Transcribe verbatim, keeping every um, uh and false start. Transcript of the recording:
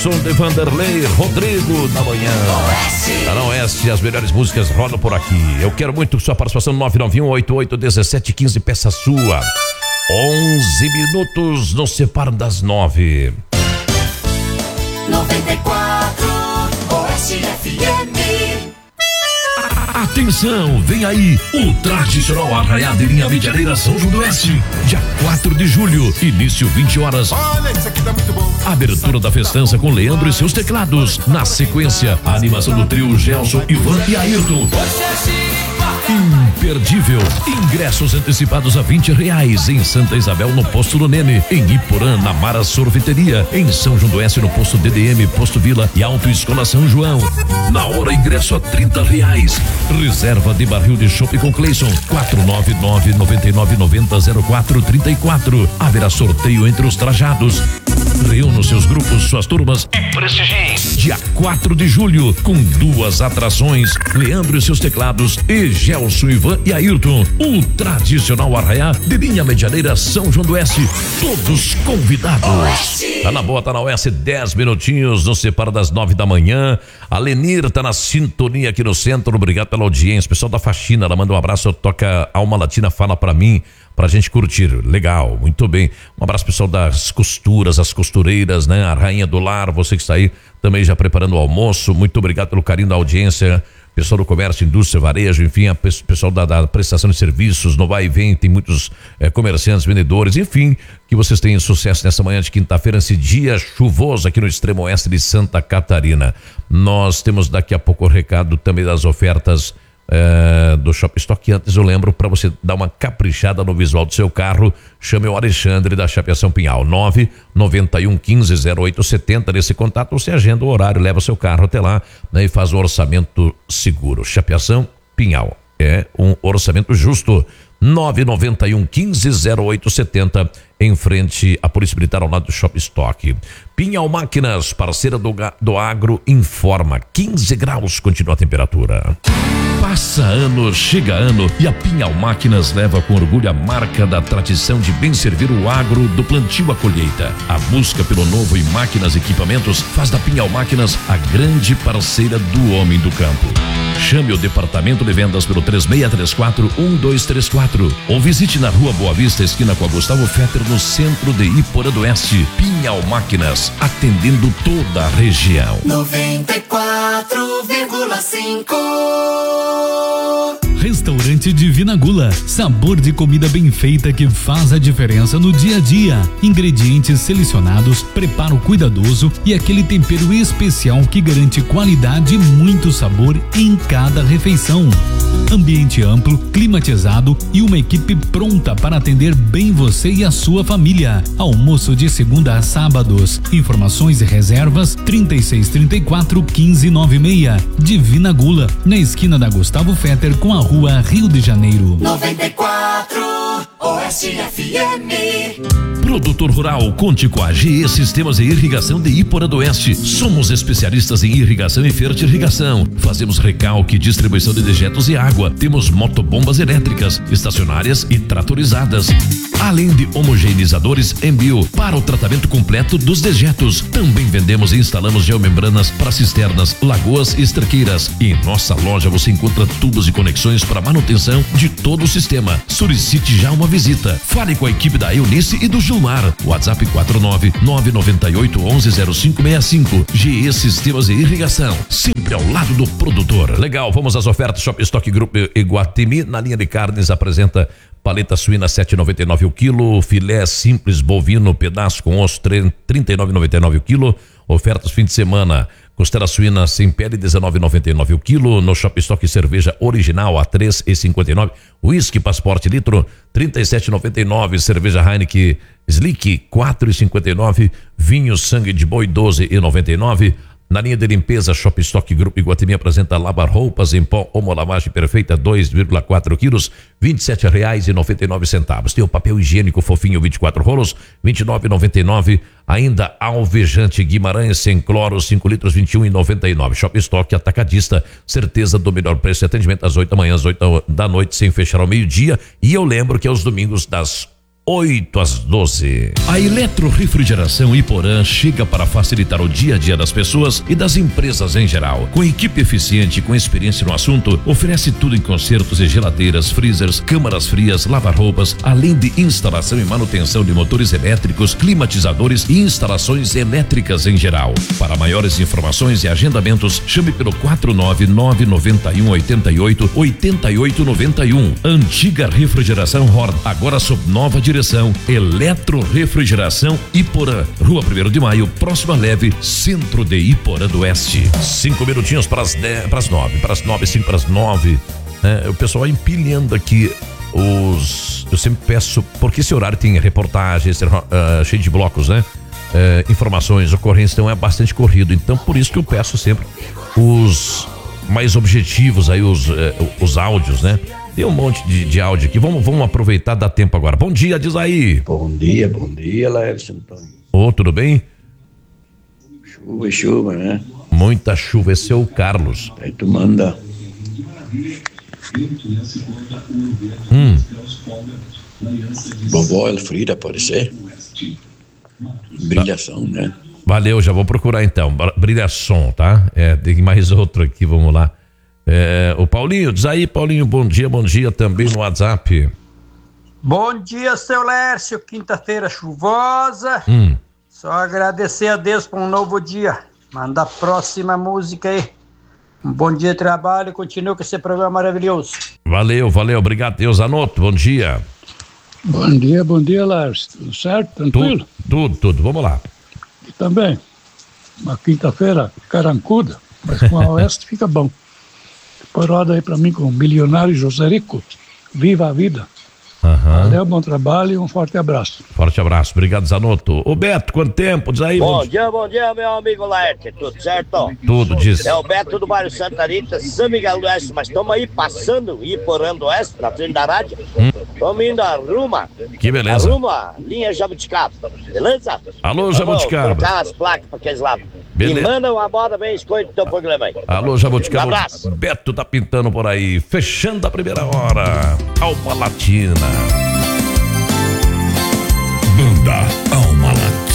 som de Vanderlei Rodrigo da manhã. Oeste. Canal Oeste, as melhores músicas rodam por aqui. Eu quero muito sua participação no nove nove um, oito oito um sete um cinco, peça sua. onze minutos nos separam das nove. noventa e quatro Oeste F M. Atenção, vem aí o tradicional Arraiá de Linha Medianeira São João do Oeste, dia quatro de julho, início vinte horas. Olha, isso aqui tá muito bom. Abertura da festança com Leandro e seus teclados. Na sequência, a animação do trio Gelson, Ivan e Ayrton. Imperdível. Ingressos antecipados a vinte reais em Santa Isabel, no Posto do Nene, em Iporã, na Mara Sorveteria, em São João do Oeste, no Posto D D M, Posto Vila e Autoescola São João. Na hora, ingresso a trinta reais. Reserva de barril de chopp com Cleison, quatro nove nove, nove nove nove zero, zero quatro três quatro. Haverá sorteio entre os trajados. Reúna seus grupos, suas turmas e prestigie. Dia quatro de julho, com duas atrações: Leandro e seus teclados e Gelson, Ivan e Ayrton. O tradicional Arraiá de Linha Medianeira São João do Oeste. Todos convidados. Oeste. Tá na boa, tá na Oeste, dez minutinhos, nos separa das nove da manhã. A Lenir tá na sintonia aqui no centro, obrigado pela audiência. Pessoal da faxina, ela manda um abraço, toca Alma Latina, fala pra mim, pra gente curtir. Legal, muito bem. Um abraço pessoal das costuras, as costureiras, né? A rainha do lar, você que está aí também já preparando o almoço. Muito obrigado pelo carinho da audiência. Pessoal do comércio, indústria, varejo, enfim, a pessoal da, da prestação de serviços, no vai e vem, tem muitos é, comerciantes, vendedores, enfim, que vocês tenham sucesso nessa manhã de quinta-feira, esse dia chuvoso aqui no extremo oeste de Santa Catarina. Nós temos daqui a pouco o recado também das ofertas É, do Shop Stock. Antes eu lembro, para você dar uma caprichada no visual do seu carro, chame o Alexandre da Chapeação Pinhal, nove nove um um cinco zero oito sete zero. Nesse contato você agenda o horário, leva seu carro até lá, né, e faz um orçamento seguro. Chapeação Pinhal é um orçamento justo. nove nove um um cinco zero oito sete zero, em frente à Polícia Militar, ao lado do Shop Stock. Pinhal Máquinas, parceira do, do Agro, informa: quinze graus continua a temperatura. Passa ano, chega ano e a Pinhal Máquinas leva com orgulho a marca da tradição de bem servir o agro do plantio à colheita. A busca pelo novo em máquinas e equipamentos faz da Pinhal Máquinas a grande parceira do homem do campo. Chame o departamento de vendas pelo três seis três quatro, um dois três quatro ou visite na Rua Boa Vista, esquina com a Gustavo Fetter, no centro de Iporã do Oeste. Pinhal Máquinas, atendendo toda a região. noventa e quatro vírgula cinco. Restaurante Divina Gula, sabor de comida bem feita que faz a diferença no dia a dia. Ingredientes selecionados, preparo cuidadoso e aquele tempero especial que garante qualidade e muito sabor em cada refeição. Ambiente amplo, climatizado e uma equipe pronta para atender bem você e a sua família. Almoço de segunda a sábados. Informações e reservas trinta e seis, trinta e quatro, quinze, noventa e seis. Divina Gula, na esquina da Gustavo Fetter com a Rua Rio de Janeiro. noventa e quatro Oeste F M. Produtor rural, conte com a G E Sistemas de Irrigação de Iporã do Oeste. Somos especialistas em irrigação e fertirrigação. Fazemos recalque, distribuição de dejetos e água. Temos motobombas elétricas, estacionárias e tratorizadas. Além de homogeneizadores Embio para o tratamento completo dos dejetos. Também vendemos e instalamos geomembranas para cisternas, lagoas e esterqueiras. E em nossa loja você encontra tubos e conexões para manutenção de todo o sistema. Solicite já uma visita. Fale com a equipe da Eunice e do Gilmar. WhatsApp quatro nove nove nove oito um um zero cinco seis cinco. G E Sistemas de Irrigação, sempre ao lado do produtor. Legal, vamos às ofertas. Shop Stock Group Iguatemi, na linha de carnes, apresenta paleta suína sete reais e noventa e nove centavos o quilo, filé simples bovino pedaço com osso trinta e nove reais e noventa e nove centavos o quilo. Ofertas fim de semana: costela suína sem pele dezenove reais e noventa e nove centavos o quilo. No Shop Stock cerveja original a três reais e cinquenta e nove centavos. Whisky Passaporte litro trinta e sete reais e noventa e nove centavos. Cerveja Heineken Slick quatro reais e cinquenta e nove centavos. Vinho Sangue de Boi doze reais e noventa e nove centavos. Na linha de limpeza, Shop Stock Grupo Iguatemi apresenta lavar roupas em pó Homo Lavagem Perfeita dois vírgula quatro quilos, vinte e sete reais e noventa e nove centavos. Tem o papel higiênico fofinho vinte e quatro rolos, vinte e nove reais e noventa e nove centavos. Ainda alvejante Guimarães sem cloro, cinco litros, vinte e um reais e noventa e nove centavos. Shop Stock Atacadista, certeza do melhor preço e atendimento às oito da manhã, às oito da noite, sem fechar ao meio-dia. E eu lembro que é os domingos das oito às doze. A Eletrorefrigeração Iporã chega para facilitar o dia a dia das pessoas e das empresas em geral. Com equipe eficiente e com experiência no assunto, oferece tudo em consertos e geladeiras, freezers, câmaras frias, lava-roupas, além de instalação e manutenção de motores elétricos, climatizadores e instalações elétricas em geral. Para maiores informações e agendamentos, chame pelo quatro nove nove nove um oito oito oito oito nove um. Antiga Refrigeração Horn, agora sob nova direção. Eletrorefrigeração Iporã, Rua primeiro de Maio, próxima Leve, centro de Iporã do Oeste. Cinco minutinhos para as dez, para as nove, para as nove, cinco para as nove. É, o pessoal vai empilhando aqui os. Eu sempre peço, porque esse horário tem reportagens, uh, cheio de blocos, né? Uh, informações, ocorrências, então é bastante corrido. Então, por isso que eu peço sempre os mais objetivos aí, os, uh, os áudios, né? Tem um monte de, de áudio aqui. Vamos, vamos aproveitar, dá tempo agora. Bom dia, diz aí. Bom dia, bom dia, Laércio Antônio. Ô, oh, tudo bem? Chuva e chuva, né? Muita chuva, esse é o Carlos. Aí tu manda. Hum. Vovó Elfrida, pode ser? Brilhação, né? Valeu, já vou procurar então. Brilhação, tá? É, tem mais outro aqui, vamos lá. É, o Paulinho, diz aí, Paulinho, bom dia, bom dia também no WhatsApp. Bom dia, seu Lércio, quinta-feira chuvosa. Hum. Só agradecer a Deus por um novo dia. Manda a próxima música aí. Um bom dia de trabalho, continua com esse programa maravilhoso. Valeu, valeu, obrigado, Deus Anoto, bom dia. Bom dia, bom dia, Lars. Tudo certo? Tranquilo? Tudo, tudo, tudo. Vamos lá. E também, uma quinta-feira carancuda, mas com a Oeste fica bom. Depois roda aí pra mim com o milionário José Rico. Viva a vida. Uhum. Valeu, bom trabalho e um forte abraço. Forte abraço, obrigado, Zanotto. Ô Beto, quanto tempo? Diz aí. Bom vamos... dia, bom dia, meu amigo Laerte, tudo certo? Tudo, diz. É o Beto do bairro Santa Rita, São Miguel do Oeste, mas estamos aí passando, Iporã do Oeste, na frente da rádio. Estamos hum. indo a Ruma. Que beleza. A Ruma, linha Jabuticaba, beleza? Alô, Jabuticaba. Vamos trocar as placas para aqueles lados. Beleza. E manda uma bola bem, escolhe o teu programa aí. Alô, Jabuticaba. Um abraço. Beto tá pintando por aí, fechando a primeira hora. Alma Latina.